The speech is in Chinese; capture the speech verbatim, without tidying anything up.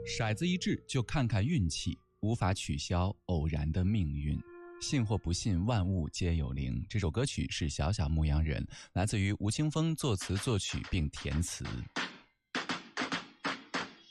骰子一掷就看看运气，无法取消偶然的命运。信或不信，万物皆有灵。这首歌曲是小小牧羊人，来自于吴青峰作词作曲并填词。